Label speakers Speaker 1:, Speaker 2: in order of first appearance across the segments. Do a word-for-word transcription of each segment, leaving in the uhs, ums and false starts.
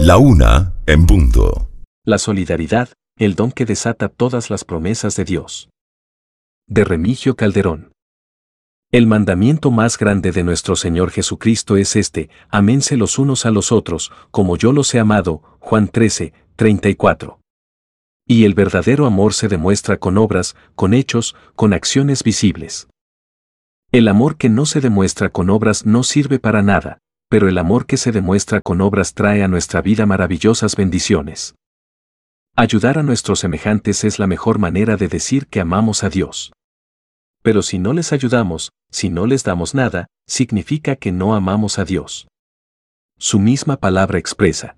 Speaker 1: La una en punto.
Speaker 2: La solidaridad, el don que desata todas las promesas de Dios. De Remigio Calderón. El mandamiento más grande de nuestro Señor Jesucristo es este: aménse los unos a los otros, como yo los he amado. Juan trece, treinta y cuatro. Y el verdadero amor se demuestra con obras, con hechos, con acciones visibles. El amor que no se demuestra con obras no sirve para nada, pero el amor que se demuestra con obras trae a nuestra vida maravillosas bendiciones. Ayudar a nuestros semejantes es la mejor manera de decir que amamos a Dios. Pero si no les ayudamos, si no les damos nada, significa que no amamos a Dios. Su misma palabra expresa.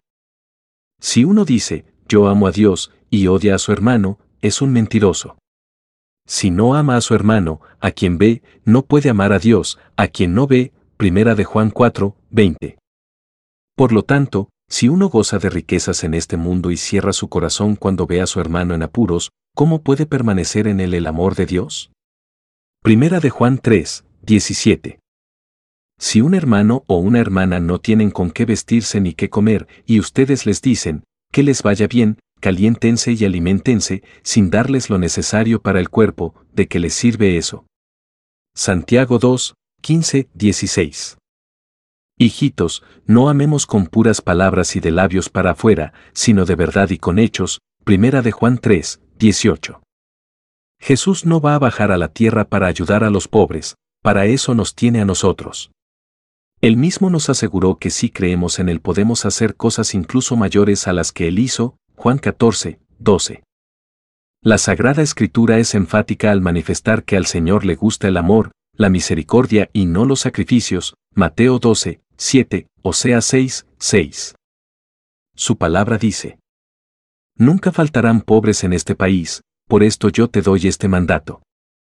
Speaker 2: Si uno dice, yo amo a Dios, y odia a su hermano, es un mentiroso. Si no ama a su hermano, a quien ve, no puede amar a Dios, a quien no ve. Primera de Juan cuatro, veinte. Por lo tanto, si uno goza de riquezas en este mundo y cierra su corazón cuando ve a su hermano en apuros, ¿cómo puede permanecer en él el amor de Dios? Primera de Juan tres, diecisiete. Si un hermano o una hermana no tienen con qué vestirse ni qué comer, y ustedes les dicen, que les vaya bien, caliéntense y aliméntense, sin darles lo necesario para el cuerpo, ¿de qué les sirve eso? Santiago dos, quince, dieciséis. Hijitos, no amemos con puras palabras y de labios para afuera, sino de verdad y con hechos. Primera de Juan tres, dieciocho. Jesús no va a bajar a la tierra para ayudar a los pobres, para eso nos tiene a nosotros. Él mismo nos aseguró que si creemos en Él podemos hacer cosas incluso mayores a las que Él hizo. Juan catorce, doce. La Sagrada Escritura es enfática al manifestar que al Señor le gusta el amor, la misericordia y no los sacrificios. Mateo doce, siete, Oseas seis, seis. Su palabra dice: nunca faltarán pobres en este país, por esto yo te doy este mandato.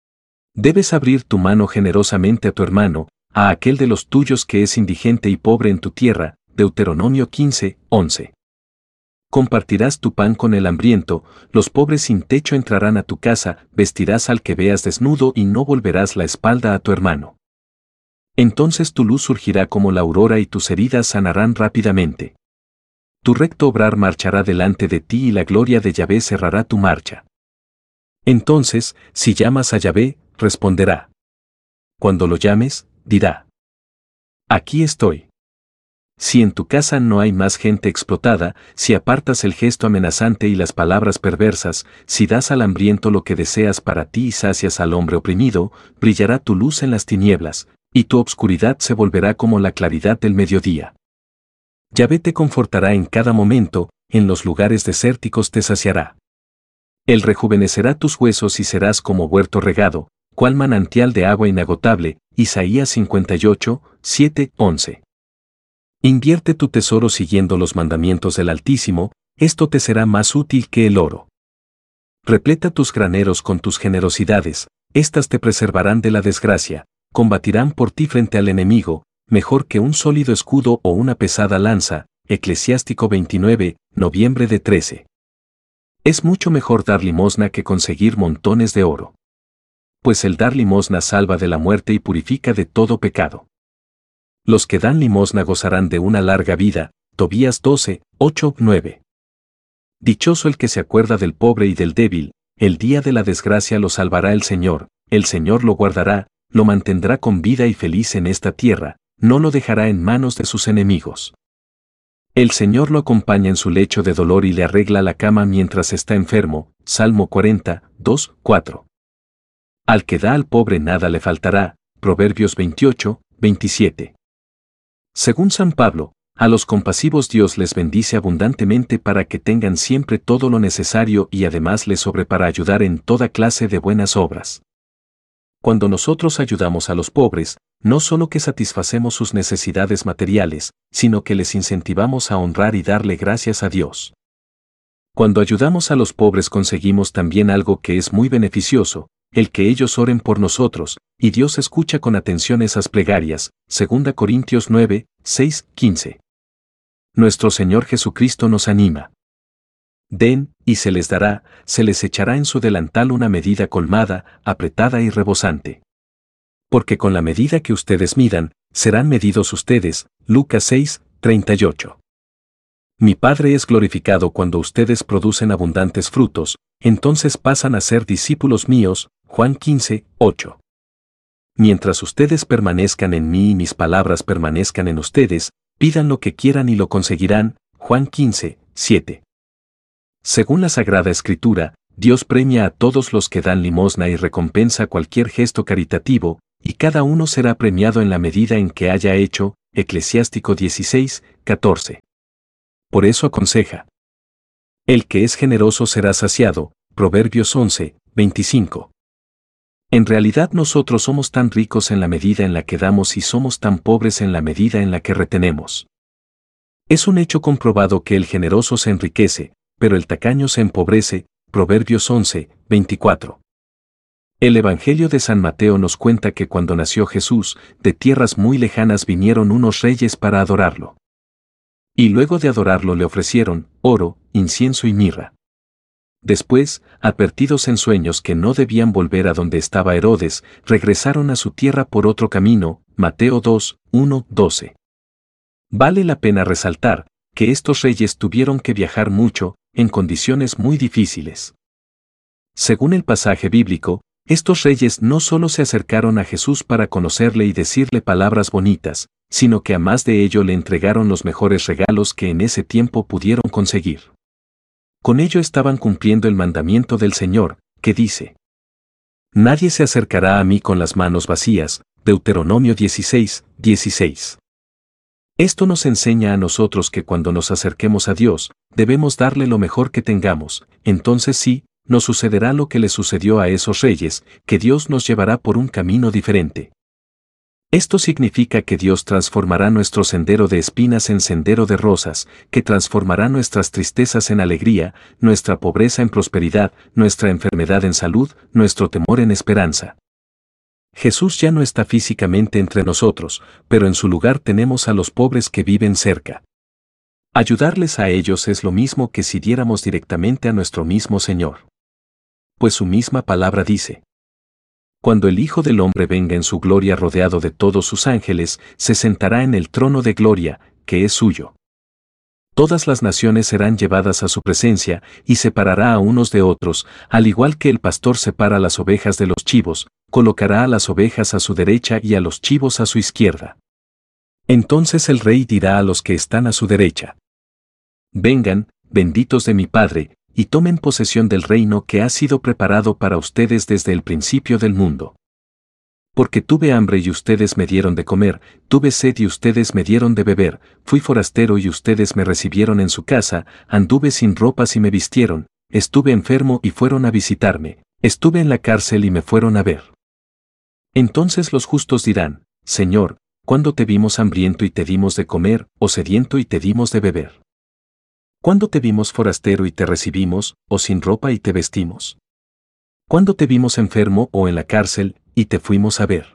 Speaker 2: Debes abrir tu mano generosamente a tu hermano, a aquel de los tuyos que es indigente y pobre en tu tierra. Deuteronomio quince, once. Compartirás tu pan con el hambriento, los pobres sin techo entrarán a tu casa, vestirás al que veas desnudo y no volverás la espalda a tu hermano. Entonces tu luz surgirá como la aurora y tus heridas sanarán rápidamente. Tu recto obrar marchará delante de ti y la gloria de Yahvé cerrará tu marcha. Entonces, si llamas a Yahvé, responderá. Cuando lo llames, dirá: aquí estoy. Si en tu casa no hay más gente explotada, si apartas el gesto amenazante y las palabras perversas, si das al hambriento lo que deseas para ti y sacias al hombre oprimido, brillará tu luz en las tinieblas, y tu obscuridad se volverá como la claridad del mediodía. Yahvé te confortará en cada momento, en los lugares desérticos te saciará. Él rejuvenecerá tus huesos y serás como huerto regado, cual manantial de agua inagotable. Isaías cincuenta y ocho, siete, once. Invierte tu tesoro siguiendo los mandamientos del Altísimo, esto te será más útil que el oro. Repleta tus graneros con tus generosidades, éstas te preservarán de la desgracia, combatirán por ti frente al enemigo, mejor que un sólido escudo o una pesada lanza. Eclesiástico veintinueve, noviembre de trece. Es mucho mejor dar limosna que conseguir montones de oro. Pues el dar limosna salva de la muerte y purifica de todo pecado. Los que dan limosna gozarán de una larga vida. Tobías doce, ocho, nueve. Dichoso el que se acuerda del pobre y del débil, el día de la desgracia lo salvará el Señor, el Señor lo guardará, lo mantendrá con vida y feliz en esta tierra, no lo dejará en manos de sus enemigos. El Señor lo acompaña en su lecho de dolor y le arregla la cama mientras está enfermo. Salmo cuarenta, dos, cuatro. Al que da al pobre nada le faltará. Proverbios veintiocho, veintisiete. Según San Pablo, a los compasivos Dios les bendice abundantemente para que tengan siempre todo lo necesario y además les sobre para ayudar en toda clase de buenas obras. Cuando nosotros ayudamos a los pobres, no solo que satisfacemos sus necesidades materiales, sino que les incentivamos a honrar y darle gracias a Dios. Cuando ayudamos a los pobres conseguimos también algo que es muy beneficioso, el que ellos oren por nosotros, y Dios escucha con atención esas plegarias. Segunda Corintios nueve, seis, quince. Nuestro Señor Jesucristo nos anima. Den, y se les dará, se les echará en su delantal una medida colmada, apretada y rebosante. Porque con la medida que ustedes midan, serán medidos ustedes. Lucas seis, treinta y ocho. Mi Padre es glorificado cuando ustedes producen abundantes frutos, entonces pasan a ser discípulos míos. Juan quince, ocho. Mientras ustedes permanezcan en mí y mis palabras permanezcan en ustedes, pidan lo que quieran y lo conseguirán. Juan quince, siete. Según la Sagrada Escritura, Dios premia a todos los que dan limosna y recompensa cualquier gesto caritativo, y cada uno será premiado en la medida en que haya hecho. Eclesiástico dieciséis, catorce. Por eso aconseja: el que es generoso será saciado. Proverbios once, veinticinco. En realidad nosotros somos tan ricos en la medida en la que damos y somos tan pobres en la medida en la que retenemos. Es un hecho comprobado que el generoso se enriquece, pero el tacaño se empobrece. Proverbios once, veinticuatro. El Evangelio de San Mateo nos cuenta que cuando nació Jesús, de tierras muy lejanas vinieron unos reyes para adorarlo. Y luego de adorarlo le ofrecieron oro, incienso y mirra. Después, advertidos en sueños que no debían volver a donde estaba Herodes, regresaron a su tierra por otro camino. Mateo dos, uno, doce. Vale la pena resaltar que estos reyes tuvieron que viajar mucho, en condiciones muy difíciles. Según el pasaje bíblico, estos reyes no solo se acercaron a Jesús para conocerle y decirle palabras bonitas, sino que además de ello le entregaron los mejores regalos que en ese tiempo pudieron conseguir. Con ello estaban cumpliendo el mandamiento del Señor, que dice: nadie se acercará a mí con las manos vacías. Deuteronomio dieciséis, dieciséis. Esto nos enseña a nosotros que cuando nos acerquemos a Dios, debemos darle lo mejor que tengamos. Entonces sí, nos sucederá lo que le sucedió a esos reyes, que Dios nos llevará por un camino diferente. Esto significa que Dios transformará nuestro sendero de espinas en sendero de rosas, que transformará nuestras tristezas en alegría, nuestra pobreza en prosperidad, nuestra enfermedad en salud, nuestro temor en esperanza. Jesús ya no está físicamente entre nosotros, pero en su lugar tenemos a los pobres que viven cerca. Ayudarles a ellos es lo mismo que si diéramos directamente a nuestro mismo Señor. Pues su misma palabra dice: cuando el Hijo del Hombre venga en su gloria rodeado de todos sus ángeles, se sentará en el trono de gloria, que es suyo. Todas las naciones serán llevadas a su presencia, y separará a unos de otros, al igual que el pastor separa las ovejas de los chivos, colocará a las ovejas a su derecha y a los chivos a su izquierda. Entonces el Rey dirá a los que están a su derecha: vengan, benditos de mi Padre, y tomen posesión del reino que ha sido preparado para ustedes desde el principio del mundo. Porque tuve hambre y ustedes me dieron de comer, tuve sed y ustedes me dieron de beber, fui forastero y ustedes me recibieron en su casa, anduve sin ropas y me vistieron, estuve enfermo y fueron a visitarme, estuve en la cárcel y me fueron a ver. Entonces los justos dirán: Señor, ¿cuándo te vimos hambriento y te dimos de comer, o sediento y te dimos de beber? ¿Cuándo te vimos forastero y te recibimos, o sin ropa y te vestimos? ¿Cuándo te vimos enfermo o en la cárcel, y te fuimos a ver?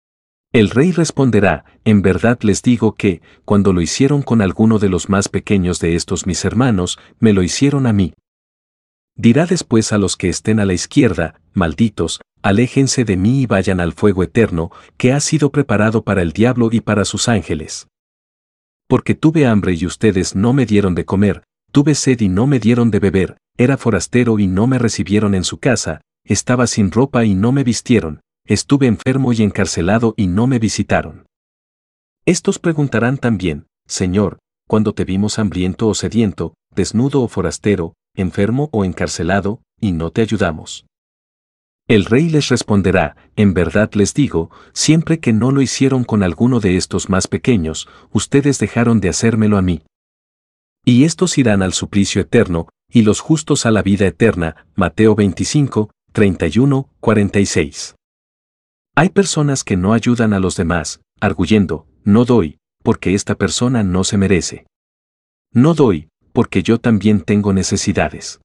Speaker 2: El Rey responderá: en verdad les digo que, cuando lo hicieron con alguno de los más pequeños de estos mis hermanos, me lo hicieron a mí. Dirá después a los que estén a la izquierda: malditos, aléjense de mí y vayan al fuego eterno, que ha sido preparado para el diablo y para sus ángeles. Porque tuve hambre y ustedes no me dieron de comer, tuve sed y no me dieron de beber, era forastero y no me recibieron en su casa, estaba sin ropa y no me vistieron, estuve enfermo y encarcelado y no me visitaron. Estos preguntarán también: Señor, ¿cuándo te vimos hambriento o sediento, desnudo o forastero, enfermo o encarcelado, y no te ayudamos? El Rey les responderá: en verdad les digo, siempre que no lo hicieron con alguno de estos más pequeños, ustedes dejaron de hacérmelo a mí. Y estos irán al suplicio eterno, y los justos a la vida eterna. Mateo veinticinco, treinta y uno, cuarenta y seis. Hay personas que no ayudan a los demás, arguyendo: no doy, porque esta persona no se merece. No doy, porque yo también tengo necesidades.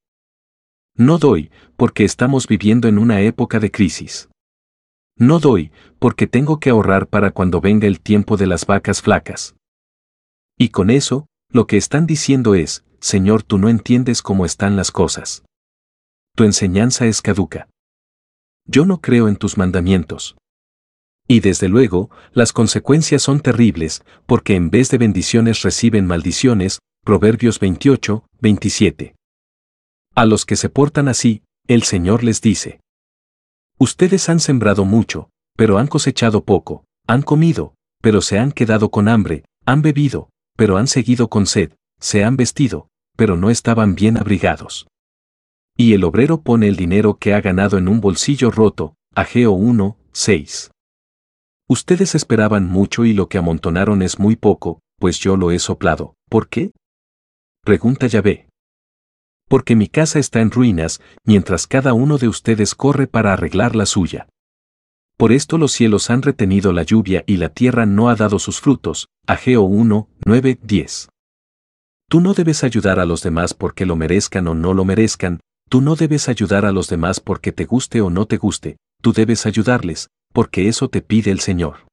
Speaker 2: No doy, porque estamos viviendo en una época de crisis. No doy, porque tengo que ahorrar para cuando venga el tiempo de las vacas flacas. Y con eso, lo que están diciendo es: Señor, tú no entiendes cómo están las cosas. Tu enseñanza es caduca. Yo no creo en tus mandamientos. Y desde luego, las consecuencias son terribles, porque en vez de bendiciones reciben maldiciones, Proverbios veintiocho, veintisiete. A los que se portan así, el Señor les dice: ustedes han sembrado mucho, pero han cosechado poco, han comido, pero se han quedado con hambre, han bebido, pero han seguido con sed, se han vestido, pero no estaban bien abrigados. Y el obrero pone el dinero que ha ganado en un bolsillo roto, Ageo uno, seis. Ustedes esperaban mucho y lo que amontonaron es muy poco, pues yo lo he soplado. ¿Por qué? Pregunta Yahvé. Porque mi casa está en ruinas, mientras cada uno de ustedes corre para arreglar la suya. Por esto los cielos han retenido la lluvia y la tierra no ha dado sus frutos, Ageo uno, nueve, diez. Tú no debes ayudar a los demás porque lo merezcan o no lo merezcan, tú no debes ayudar a los demás porque te guste o no te guste, tú debes ayudarles, porque eso te pide el Señor.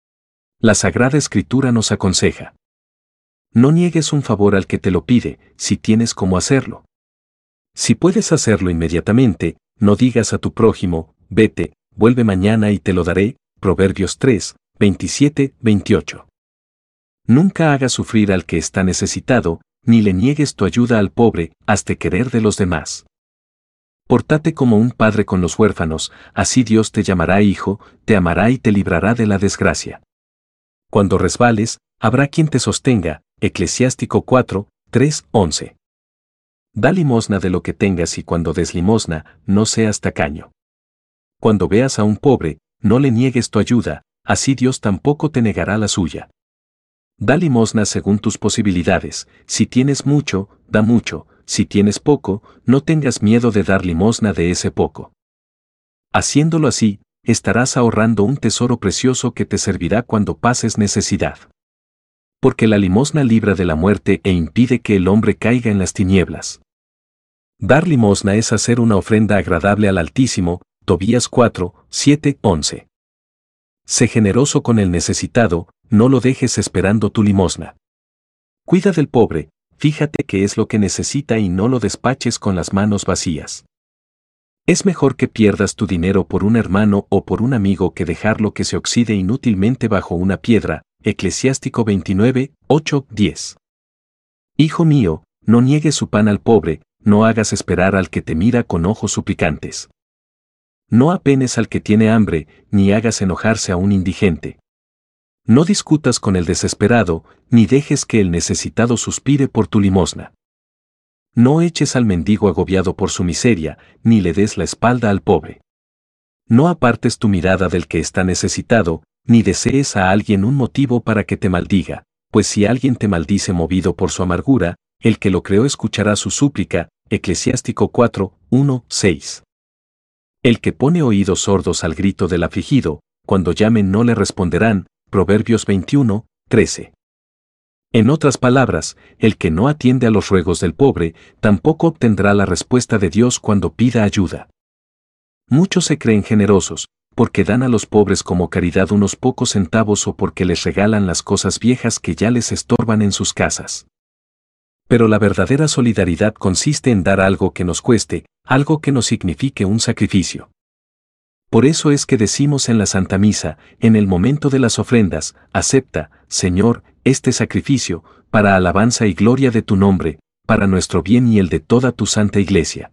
Speaker 2: La Sagrada Escritura nos aconseja: no niegues un favor al que te lo pide, si tienes cómo hacerlo. Si puedes hacerlo inmediatamente, no digas a tu prójimo: vete, vuelve mañana y te lo daré, Proverbios tres, veintisiete, veintiocho. Nunca hagas sufrir al que está necesitado, ni le niegues tu ayuda al pobre, hazte querer de los demás. Pórtate como un padre con los huérfanos, así Dios te llamará hijo, te amará y te librará de la desgracia. Cuando resbales, habrá quien te sostenga, Eclesiástico cuatro, tres, once. Da limosna de lo que tengas y cuando des limosna, no seas tacaño. Cuando veas a un pobre, no le niegues tu ayuda, así Dios tampoco te negará la suya. Da limosna según tus posibilidades, si tienes mucho, da mucho, si tienes poco, no tengas miedo de dar limosna de ese poco. Haciéndolo así, estarás ahorrando un tesoro precioso que te servirá cuando pases necesidad. Porque la limosna libra de la muerte e impide que el hombre caiga en las tinieblas. Dar limosna es hacer una ofrenda agradable al Altísimo, Tobías cuatro, siete, once. Sé generoso con el necesitado, no lo dejes esperando tu limosna. Cuida del pobre, fíjate qué es lo que necesita y no lo despaches con las manos vacías. Es mejor que pierdas tu dinero por un hermano o por un amigo que dejarlo que se oxide inútilmente bajo una piedra, Eclesiástico veintinueve, ocho, diez. Hijo mío, no niegues su pan al pobre, no hagas esperar al que te mira con ojos suplicantes. No apenes al que tiene hambre, ni hagas enojarse a un indigente. No discutas con el desesperado, ni dejes que el necesitado suspire por tu limosna. No eches al mendigo agobiado por su miseria, ni le des la espalda al pobre. No apartes tu mirada del que está necesitado, ni desees a alguien un motivo para que te maldiga, pues si alguien te maldice movido por su amargura, el que lo creó escuchará su súplica, Eclesiástico cuatro, uno, seis. El que pone oídos sordos al grito del afligido, cuando llamen no le responderán, Proverbios veintiuno, trece. En otras palabras, el que no atiende a los ruegos del pobre, tampoco obtendrá la respuesta de Dios cuando pida ayuda. Muchos se creen generosos, porque dan a los pobres como caridad unos pocos centavos o porque les regalan las cosas viejas que ya les estorban en sus casas. Pero la verdadera solidaridad consiste en dar algo que nos cueste, algo que nos signifique un sacrificio. Por eso es que decimos en la Santa Misa, en el momento de las ofrendas: acepta, Señor, este sacrificio, para alabanza y gloria de tu nombre, para nuestro bien y el de toda tu Santa Iglesia.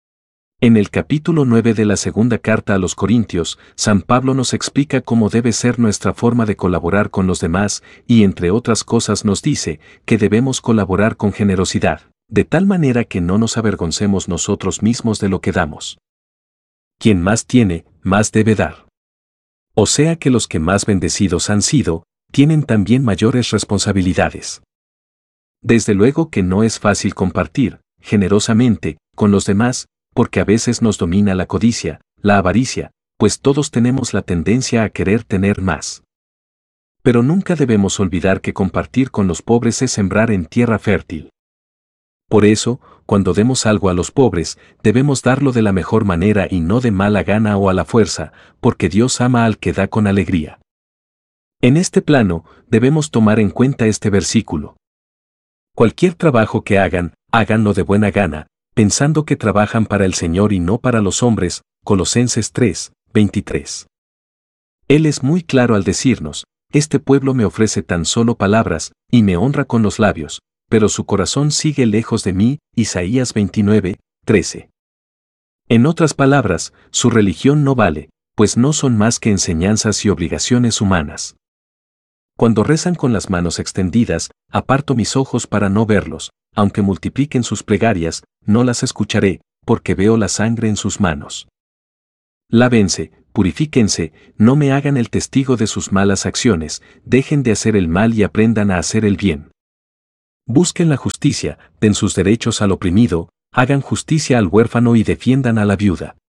Speaker 2: En el capítulo nueve de la segunda carta a los Corintios, San Pablo nos explica cómo debe ser nuestra forma de colaborar con los demás, y entre otras cosas nos dice que debemos colaborar con generosidad, de tal manera que no nos avergoncemos nosotros mismos de lo que damos. Quien más tiene, más debe dar. O sea que los que más bendecidos han sido, tienen también mayores responsabilidades. Desde luego que no es fácil compartir, generosamente, con los demás, porque a veces nos domina la codicia, la avaricia, pues todos tenemos la tendencia a querer tener más. Pero nunca debemos olvidar que compartir con los pobres es sembrar en tierra fértil. Por eso, cuando demos algo a los pobres, debemos darlo de la mejor manera y no de mala gana o a la fuerza, porque Dios ama al que da con alegría. En este plano, debemos tomar en cuenta este versículo. Cualquier trabajo que hagan, háganlo de buena gana, pensando que trabajan para el Señor y no para los hombres, Colosenses tres, veintitrés. Él es muy claro al decirnos: este pueblo me ofrece tan solo palabras, y me honra con los labios, pero su corazón sigue lejos de mí. Isaías veintinueve, trece. En otras palabras, su religión no vale, pues no son más que enseñanzas y obligaciones humanas. Cuando rezan con las manos extendidas, aparto mis ojos para no verlos, aunque multipliquen sus plegarias, no las escucharé, porque veo la sangre en sus manos. Lávense, purifíquense, no me hagan el testigo de sus malas acciones, dejen de hacer el mal y aprendan a hacer el bien. Busquen la justicia, den sus derechos al oprimido, hagan justicia al huérfano y defiendan a la viuda.